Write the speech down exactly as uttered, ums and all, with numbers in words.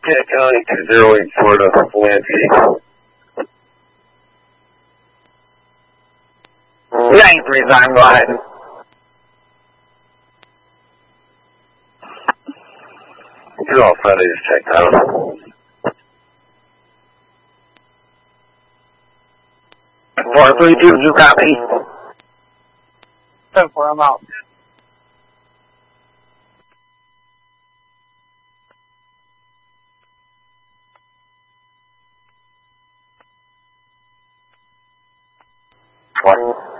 Yeah, County two zero eight four to Lansing. nine three nine, go ahead. You're all set, I just checked out. four three two, you copy? ten four, I'm out. One.